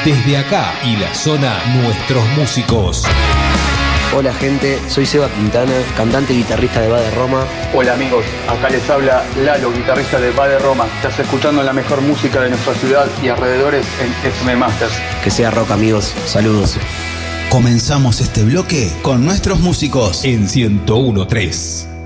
Desde acá y la zona, nuestros músicos. Hola gente, soy Seba Quintana, cantante y guitarrista de Bade Roma. Hola amigos, acá les habla Lalo, guitarrista de Bade Roma. Estás escuchando la mejor música de nuestra ciudad y alrededores en FM Masters. Que sea rock amigos, saludos. Comenzamos este bloque con nuestros músicos en 101.3.